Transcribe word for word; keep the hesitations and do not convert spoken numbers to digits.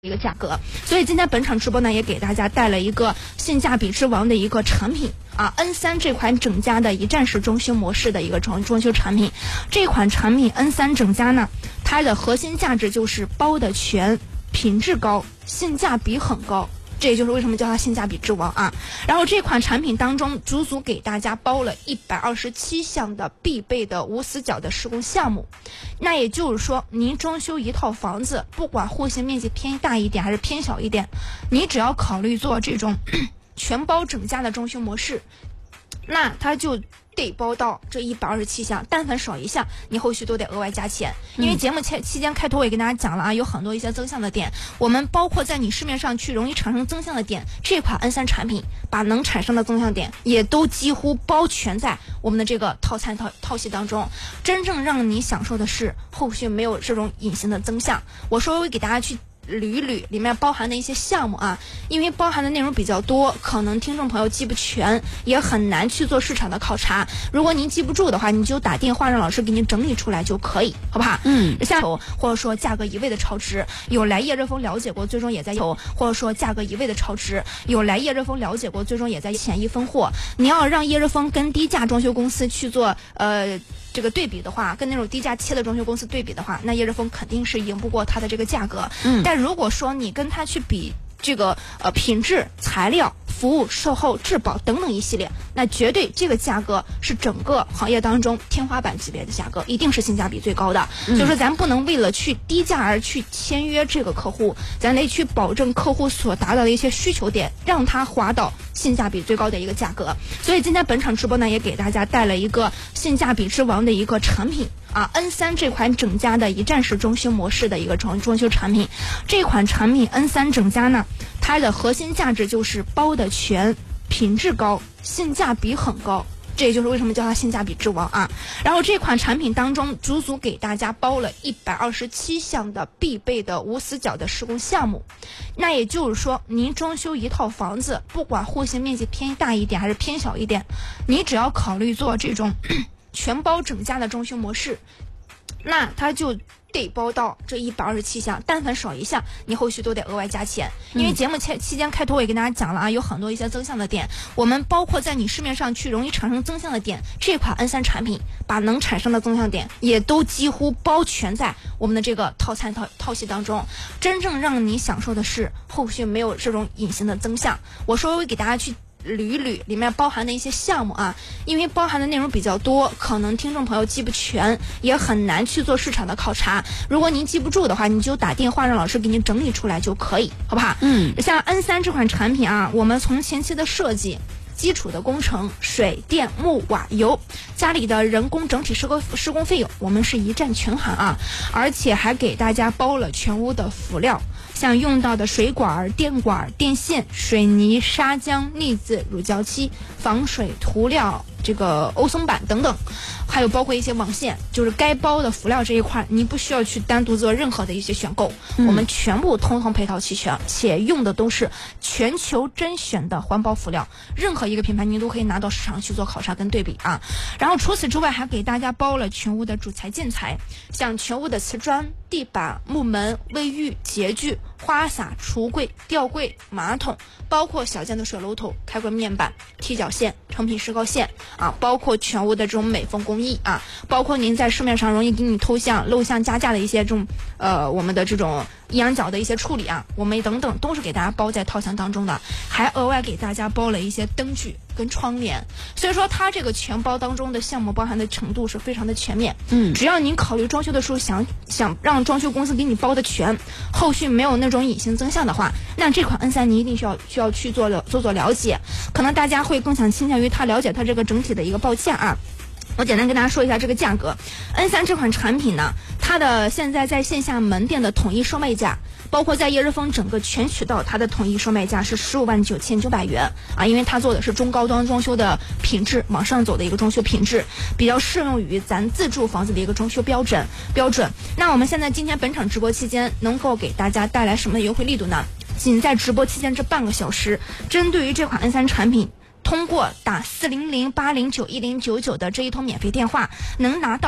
一个价格，所以今天本场直播呢也给大家带了一个性价比之王的一个产品啊 ，N 三 这款整家的一站式装修模式的一个装装修产品。这款产品 N 三 整家呢，它的核心价值就是包的全，品质高，性价比很高。这也就是为什么叫它性价比之王啊。然后这款产品当中，足足给大家包了一百二十七项的必备的无死角的施工项目。那也就是说，您装修一套房子，不管户型面积偏大一点还是偏小一点，你只要考虑做这种全包整家的装修模式，那它就得包到这一百二十七项，但凡少一项，你后续都得额外加钱。因为节目期期间开头我也跟大家讲了啊，有很多一些增项的点，我们包括在你市面上去容易产生增项的点，这款 N 三 产品把能产生的增项点也都几乎包全在我们的这个套餐套套系当中，真正让你享受的是后续没有这种隐形的增项。我稍微给大家去捋一捋里面包含的一些项目啊，因为包含的内容比较多，可能听众朋友记不全，也很难去做市场的考察。如果您记不住的话，你就打电话让老师给您整理出来就可以，好不好？嗯，下头或者说价格一味的超值，有来夜热风了解过，最终也在头或者说价格一味的超值，有来夜热风了解过，最终也在潜移分货。你要让夜热风跟低价装修公司去做呃。这个对比的话，跟那种低价切的装修公司对比的话，那夜热风肯定是赢不过它的这个价格。嗯，但如果说你跟它去比这个呃品质、材料、服务、售后、质保等等一系列，那绝对这个价格是整个行业当中天花板级别的价格，一定是性价比最高的。嗯、所以说，咱不能为了去低价而去签约这个客户，咱得去保证客户所达到的一些需求点，让他划到性价比最高的一个价格。所以今天本场直播呢，也给大家带了一个性价比之王的一个产品啊 ，N 三 这款整家的一站式装修模式的一个装装修产品。这款产品 N 三 整家呢，它的核心价值就是包的全，品质高，性价比很高。这也就是为什么叫它性价比之王啊。然后这款产品当中，足足给大家包了一百二十七项的必备的无死角的施工项目。那也就是说，您装修一套房子，不管户型面积偏大一点还是偏小一点，你只要考虑做这种全包整家的装修模式，那它就得包到这一百二十七项，但凡少一项，你后续都得额外加钱。因为节目期期间开头我也跟大家讲了啊，有很多一些增项的点，我们包括在你市面上去容易产生增项的点，这款 N 三 产品把能产生的增项点也都几乎包全在我们的这个套餐套套系当中，真正让你享受的是后续没有这种隐形的增项。我稍微给大家去捋一捋里面包含的一些项目啊，因为包含的内容比较多，可能听众朋友记不全，也很难去做市场的考察。如果您记不住的话，你就打电话让老师给您整理出来就可以，好不好？嗯，像 N 三 这款产品啊，我们从前期的设计、基础的工程、水电木瓦油，家里的人工整体施工施工费用，我们是一站全含啊，而且还给大家包了全屋的辅料，像用到的水管、电管、电线、水泥、砂浆、腻子、乳胶漆、防水涂料、这个欧松板等等，还有包括一些网线，就是该包的辅料这一块，你不需要去单独做任何的一些选购，嗯、我们全部通通配套齐全，且用的都是全球甄选的环保辅料，任何一个品牌您都可以拿到市场去做考察跟对比啊。然后除此之外，还给大家包了全屋的主材建材，像全屋的瓷砖、地板、木门、卫浴、洁具、花洒、橱柜、吊柜、马桶，包括小件的水龙头、开关面板、踢脚线、成品石膏线啊，包括全屋的这种美缝工艺啊，包括您在市面上容易给你偷像、漏像加价的一些这种呃我们的这种阴阳角的一些处理啊，我们等等都是给大家包在套餐当中的，还额外给大家包了一些灯具跟窗帘，所以说它这个全包当中的项目包含的程度是非常的全面。嗯，只要您考虑装修的时候想想让装修公司给你包的全，后续没有那种隐形增项的话，那这款 N 三 你一定需要需要去做了做做了解，可能大家会更想倾向于它了解它这个整体的一个报价啊。我简单跟大家说一下这个价格。 N 三 这款产品呢，它的现在在线下门店的统一售卖价，包括在夜热风整个全渠道，它的统一售卖价是十五万九千九百元啊，因为它做的是中高端装修的品质，往上走的一个装修品质，比较适用于咱自住房子的一个装修标准标准。那我们现在今天本场直播期间能够给大家带来什么的优惠力度呢？仅在直播期间这半个小时，针对于这款 N 三 产品，通过打四零零八零九一零九九的这一通免费电话，能拿到